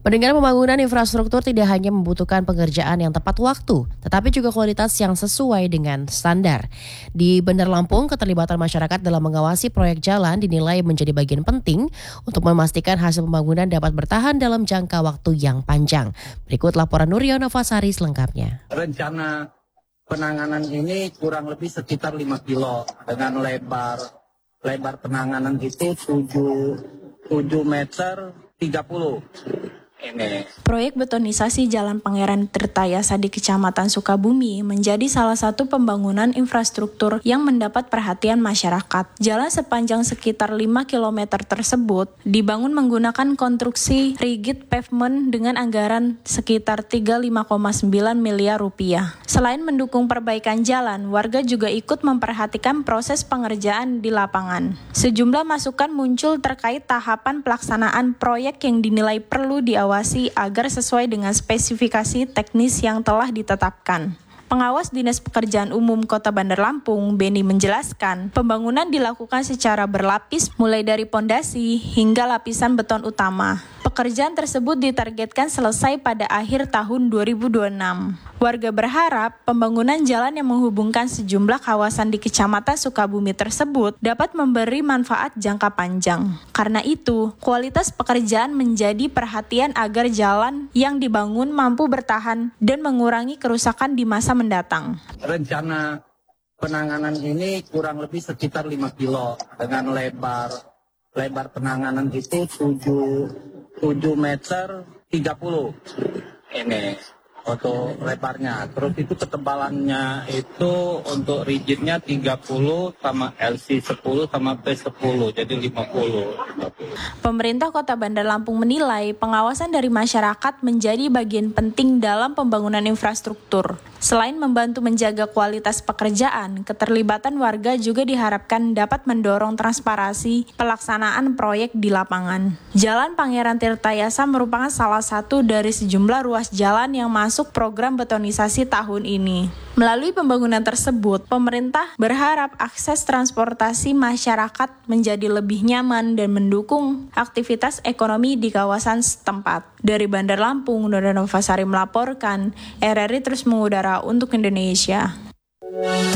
Pendengar, pembangunan infrastruktur tidak hanya membutuhkan pengerjaan yang tepat waktu, tetapi juga kualitas yang sesuai dengan standar. Di Bandar Lampung, keterlibatan masyarakat dalam mengawasi proyek jalan dinilai menjadi bagian penting untuk memastikan hasil pembangunan dapat bertahan dalam jangka waktu yang panjang. Berikut laporan Nuryo Novasari selengkapnya. Rencana penanganan ini kurang lebih sekitar 5 kilo dengan lebar penanganan itu 7 meter 30. Proyek betonisasi Jalan Pangeran Tirtayasa di Kecamatan Sukabumi menjadi salah satu pembangunan infrastruktur yang mendapat perhatian masyarakat. Jalan sepanjang sekitar 5 km tersebut dibangun menggunakan konstruksi rigid pavement dengan anggaran sekitar 35,9 miliar rupiah. Selain mendukung perbaikan jalan, warga juga ikut memperhatikan proses pengerjaan di lapangan. Sejumlah masukan muncul terkait tahapan pelaksanaan proyek yang dinilai perlu diawasi agar sesuai dengan spesifikasi teknis yang telah ditetapkan. Pengawas Dinas Pekerjaan Umum Kota Bandar Lampung, Beni, menjelaskan, pembangunan dilakukan secara berlapis mulai dari pondasi hingga lapisan beton utama. Pekerjaan tersebut ditargetkan selesai pada akhir tahun 2026. Warga berharap pembangunan jalan yang menghubungkan sejumlah kawasan di Kecamatan Sukabumi tersebut dapat memberi manfaat jangka panjang. Karena itu, kualitas pekerjaan menjadi perhatian agar jalan yang dibangun mampu bertahan dan mengurangi kerusakan di masa mendatang. Rencana penanganan ini kurang lebih sekitar 5 kilo dengan lebar penanganan itu 7 meter 30 untuk lebarnya. Terus itu ketebalannya itu untuk rigidnya 30 sama LC 10 sama P10 jadi 50. Pemerintah Kota Bandar Lampung menilai pengawasan dari masyarakat menjadi bagian penting dalam pembangunan infrastruktur. Selain membantu menjaga kualitas pekerjaan, keterlibatan warga juga diharapkan dapat mendorong transparansi pelaksanaan proyek di lapangan. Jalan Pangeran Tirtayasa merupakan salah satu dari sejumlah ruas jalan yang masuk program betonisasi tahun ini. Melalui pembangunan tersebut, pemerintah berharap akses transportasi masyarakat menjadi lebih nyaman dan mendukung aktivitas ekonomi di kawasan setempat. Dari Bandar Lampung, Nuryo Novasari melaporkan, RRI terus mengudara untuk Indonesia.